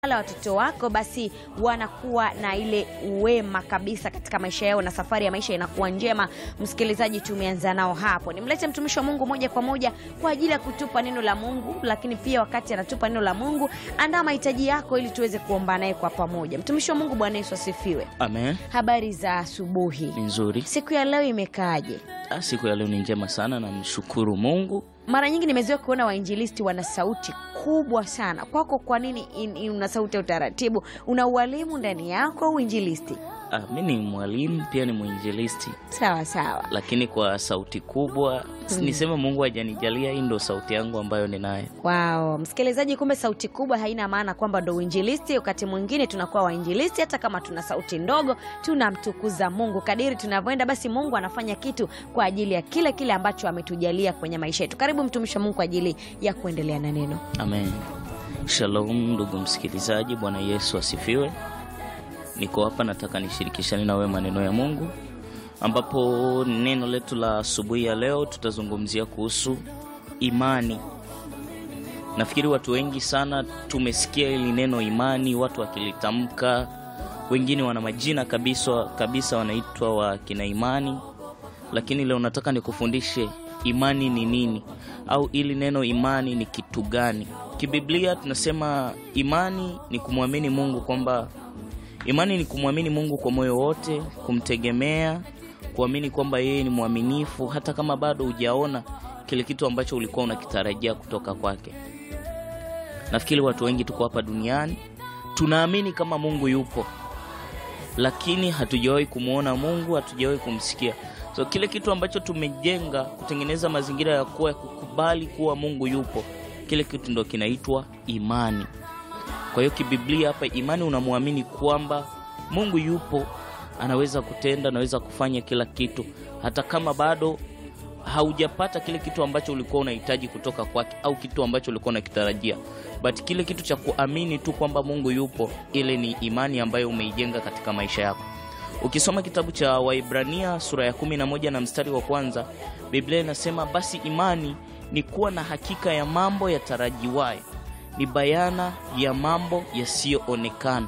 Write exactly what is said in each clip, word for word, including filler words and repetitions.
wala watoto wako, basi wanakuwa na ile uwema kabisa katika maisha yao na safari ya maisha inakuwa njema. Msikilizaji, tumeanza nao hapo. Nimlete mtumishi wa Mungu moja kwa moja kwa ajili ya kutupa neno la Mungu, lakini pia wakati anatupa neno la Mungu, andaa mahitaji yako ili tuweze kuomba naye kwa pamoja. Mtumishi wa Mungu, Bwana Yesu asifiwe. Amen. Habari za asubuhi? Nzuri. Siku ya leo imekaaje? Ah, siku ya leo ni njema sana na mshukuru Mungu. Mara nyingi nimezoea kuona wainjilisti wana sauti kubwa sana. Kwako kwa nini in, in, una sauti ya utaratibu? Una ualimu ndani yako au uinjilisti? Ah, mimi ni mwalimu pia ni mwinjilisti. Sawa sawa. Lakini kwa sauti kubwa hmm. nisema Mungu hajanijalia, hii ndo sauti yangu ambayo ninayo. Wow, msikilizaji, kumbe sauti kubwa haina maana kwamba ndo uinjilisti. Wakati mwingine tunakuwa wainjilisti hata kama tuna sauti ndogo, tunamtukuza Mungu. Kadiri tunavyoenda basi Mungu anafanya kitu kwa ajili ya kile kile ambacho ametujalia kwenye maisha yetu. Karibu mtumishi wa Mungu kwa ajili ya kuendelea na neno. Amen. Shalom ndugu msikilizaji, Bwana Yesu asifiwe. Niko hapa nataka nishirikishane na wewe maneno ya Mungu, ambapo neno letu la asubuhi ya leo tutazungumzia kuhusu imani. Nafikiri watu wengi sana tumesikia hili neno imani, watu wakilitamka, wengine wana majina kabisa kabisa wanaitwa wa kina imani. Lakini leo nataka nikufundishe imani ni nini, au ili neno imani ni kitu gani. Kibiblia tunasema imani ni kumwamini Mungu, kwamba imani ni kumwamini Mungu kwa moyo wote, kumtegemea, kuamini kwamba yeye ni mwaminifu hata kama bado hujaona kile kitu ambacho ulikuwa unakitarajia kutoka kwake. Nafikiri watu wengi tuko hapa duniani tunaamini kama Mungu yupo, lakini hatujawahi kumuona Mungu, hatujawahi kumsikia. So kile kitu ambacho tumejenga kutengeneza mazingira ya kuwa kukubali kuwa Mungu yupo, kile kitu ndo kinaitwa imani. Kwa hiyo kibiblia hapa imani unamwamini kwamba Mungu yupo, anaweza kutenda, anaweza kufanya kila kitu hata kama bado haujapata kile kitu ambacho ulikuwa unahitaji kutoka kwake au kitu ambacho ulikuwa unakitarajia. But kile kitu cha kuamini tu kwamba Mungu yupo, ile ni imani ambayo umeijenga katika maisha yako. Ukisoma kitabu cha Waibrania sura ya kumi na moja na mstari wa kwanza, Biblia inasema basi imani ni kuwa na hakika ya mambo yatarajiwayo, ni bayana ya mambo yasiyoonekana.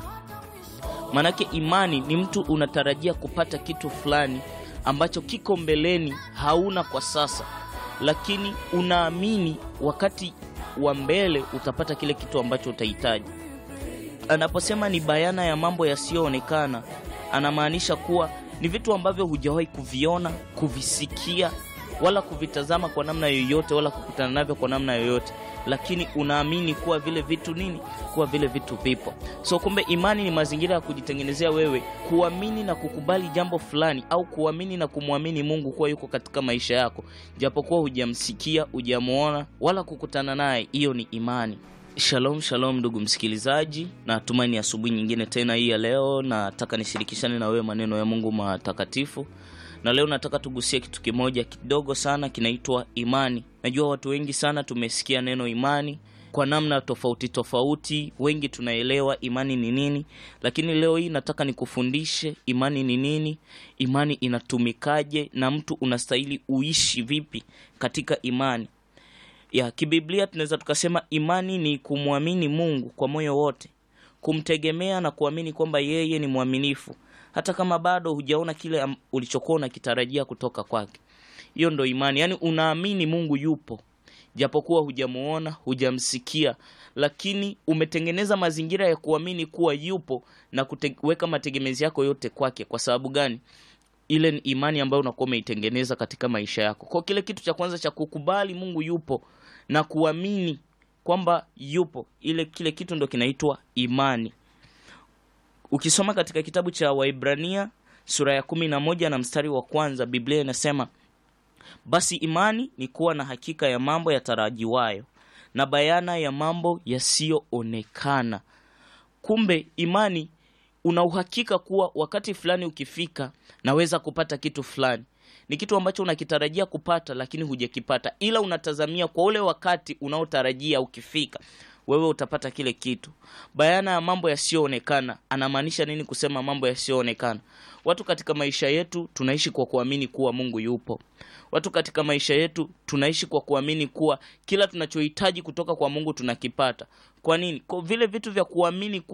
Manake imani ni mtu unatarajia kupata kitu fulani ambacho kiko mbeleni hauna kwa sasa, lakini unaamini wakati wa mbele utapata kile kitu ambacho utahitaji. Anaposema ni bayana ya mambo yasiyoonekana, anamaanisha kuwa ni vitu ambavyo hujawahi kuviona, kuvisikia, wala kuvitazama kwa namna yoyote, wala kukutana navyo kwa namna yoyote, lakini unaamini kuwa vile vitu nini? Kuwa vile vitu vipo. So kumbe imani ni mazingira ya kujitengenezea wewe kuamini na kukubali jambo fulani, au kuamini na kumwamini Mungu kuwa yuko katika maisha yako, japokuwa hujamsikia, hujamuona, wala kukutana naye. Hiyo ni imani. Shalom shalom ndugu msikilizaji, na tumaini asubuhi nyingine tena hii ya leo, na nataka nishirikishane na wewe maneno ya Mungu matakatifu. Na leo nataka tugusie kitu kimoja kidogo sana, kinaitwa imani. Najua watu wengi sana tumesikia neno imani kwa namna tofauti tofauti, wengi tunaelewa imani ni nini, lakini leo hii nataka nikufundishe imani ni nini, imani inatumikaje, na mtu unastahili uishi vipi katika imani. Ya kibiblia tunaweza tukasema imani ni kumwamini Mungu kwa moyo wote, kumtegemea na kuamini kwamba yeye ni mwaminifu hata kama bado hujaona kile ulichokuwa unakitarajia kutoka kwake. Hiyo ndo imani. Yaani unaamini Mungu yupo, japokuwa hujamuona, hujamsikia, lakini umetengeneza mazingira ya kuamini kuwa yupo na kuweka mategemezi yako yote kwake. Kwa sababu gani? Ile ni imani ambayo unakuwa umeitengeneza katika maisha yako. Kwa kile kitu cha kwanza cha kukubali Mungu yupo na kuamini kwamba yupo, ile kile kitu ndo kinaitwa imani. Ukisoma katika kitabu cha Waibrania sura ya kumi na moja na mstari wa kwanza, Biblia inasema basi imani ni kuwa na hakika ya mambo yatarajiwayo, na bayana ya mambo yasiyoonekana. Kumbe imani una uhakika kuwa wakati fulani ukifika naweza kupata kitu fulani. Ni kitu ambacho unakitarajia kupata lakini hujakipata, ila unatazamia kwa ule wakati unaotarajia ukifika wewe utapata kile kitu. Bayana ya mambo yasiyoonekana, anamaanisha nini kusema mambo yasiyoonekana? Watu katika maisha yetu tunaishi kwa kuamini kuwa Mungu yupo. Watu katika maisha yetu tunaishi kwa kuamini kuwa kila tunachohitaji kutoka kwa Mungu tunakipata. Kwa nini? Kwa vile vitu vya kuamini